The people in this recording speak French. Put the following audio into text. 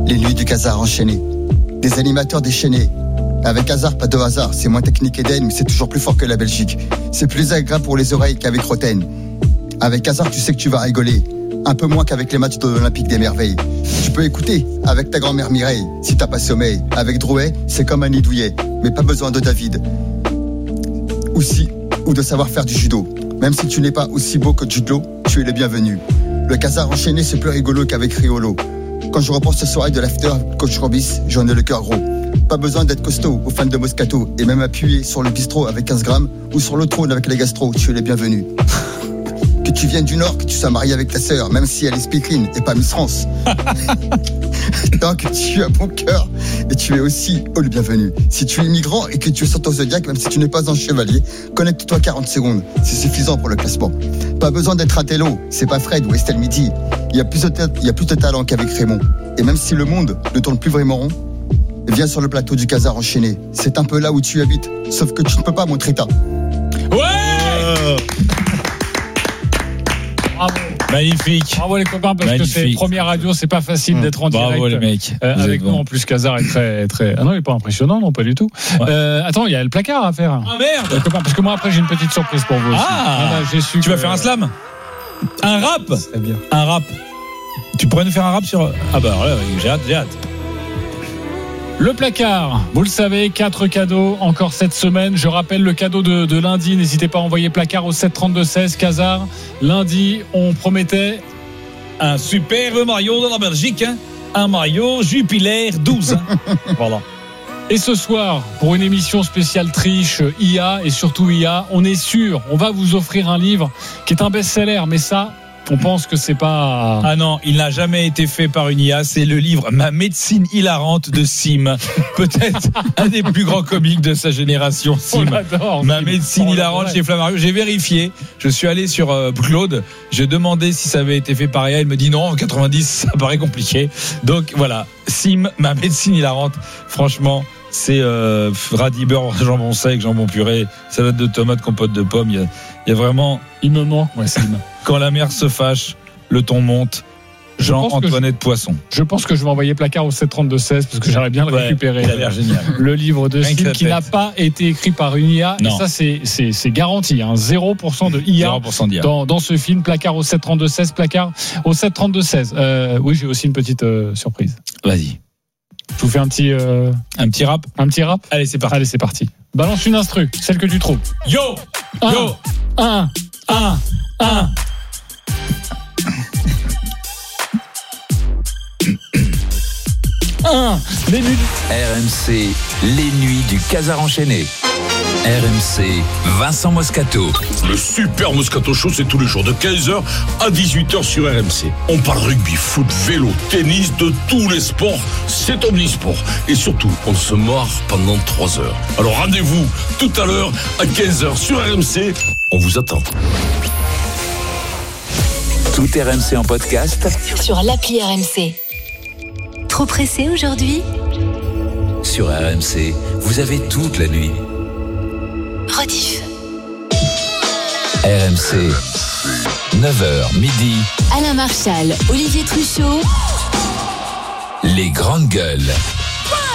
Les nuits du Casar enchaînées. Des animateurs déchaînés. Avec hasard, pas de hasard. C'est moins technique Eden, mais c'est toujours plus fort que la Belgique. C'est plus agréable pour les oreilles qu'avec Roten. Avec hasard, tu sais que tu vas rigoler. Un peu moins qu'avec les matchs de l'Olympique des Merveilles. Tu peux écouter avec ta grand-mère Mireille, si t'as pas sommeil. Avec Drouet, c'est comme Annie Douillet, mais pas besoin de David. Ou de savoir faire du judo. Même si tu n'es pas aussi beau que Jude Law, tu es le bienvenu. Le Casar enchaîné, c'est plus rigolo qu'avec Riolo. Quand je repense ce soirée de l'after, coach Robis, j'en ai le cœur gros. Pas besoin d'être costaud aux fans de Moscato, et même appuyé sur le bistrot avec 15 grammes, ou sur le trône avec les gastro, tu es le bienvenu. Que tu viennes du Nord, que tu sois marié avec ta sœur, même si elle est speakerine et pas Miss France. Tant que tu as bon cœur et tu es aussi le bienvenu. Si tu es immigrant et que tu es sur ton zodiac, même si tu n'es pas un chevalier, connecte-toi 40 secondes. C'est suffisant pour le classement. Pas besoin d'être un télo, c'est pas Fred ou Estelle Midi. Il y a plus de talent qu'avec Raymond. Et même si le monde ne tourne plus vraiment rond, viens sur le plateau du Casar enchaîné. C'est un peu là où tu habites, sauf que tu ne peux pas montrer ta. Ouais. Bravo. Magnifique. Bravo les copains, parce que c'est première radio, c'est pas facile d'être en direct. Bravo les mecs. Avec nous en plus, Casar est très. Ah non, il est pas impressionnant, non, pas du tout. Ouais. Attends, il y a le placard à faire. Ah merde. Les copains, parce que moi après j'ai une petite surprise pour vous aussi. J'ai su. Tu vas faire un slam. Un rap. Très bien. Un rap. Tu pourrais nous faire un rap sur. Ah bah alors là, j'ai hâte. Le placard, vous le savez, 4 cadeaux encore cette semaine. Je rappelle le cadeau de lundi. N'hésitez pas à envoyer placard au 732-16. Casar, lundi, on promettait un superbe Mario de la Belgique. Hein. Un Mario Jupiler 12. Hein. Voilà. Et ce soir, pour une émission spéciale triche, IA et surtout IA, on est sûr, on va vous offrir un livre qui est un best-seller. Mais ça, on pense que c'est pas... Ah non, il n'a jamais été fait par une IA. C'est le livre Ma médecine hilarante de Sim. Peut-être un des plus grands comiques de sa génération, Sim. On l'adore. Ma médecine hilarante chez Flammarion. J'ai vérifié. Je suis allé sur Claude. J'ai demandé si ça avait été fait par IA. Il me dit non, en 90, ça paraît compliqué. Donc voilà, Sim, Ma médecine hilarante. Franchement... C'est radis beurre, jambon sec, jambon puré, salade de tomates, compote de pommes. Il y a vraiment. Il me manque, moi, Sim. Quand la mer se fâche, le ton monte. Jean-Antoinette Poisson. Je pense que je vais envoyer placard au 732-16 parce que j'aimerais bien le récupérer. Il a l'air génial. Le livre de Sim qui n'a pas été écrit par une IA. Non. Et ça, c'est garanti. Hein. 0% de IA, 0% d'IA. Dans ce film. Placard au 732-16. Placard au 732-16. Oui, j'ai aussi une petite surprise. Vas-y. Je vous fais un petit rap. Un petit rap. Allez, c'est parti. Balance une instru, celle que tu trouves. Yo. 1. Les nuits. RMC, les nuits du Casar enchaîné. RMC, Vincent Moscato. Le Super Moscato Show, c'est tous les jours de 15h à 18h sur RMC. On parle rugby, foot, vélo, tennis, de tous les sports. C'est omnisport. Et surtout, on se marre pendant 3 heures. Alors rendez-vous tout à l'heure à 15h sur RMC. On vous attend. Tout RMC en podcast sur l'appli RMC. Trop pressé aujourd'hui ? Sur RMC, vous avez toute la nuit. Rediff. RMC, 9h midi. Alain Marchal, Olivier Truchot. Les grandes gueules.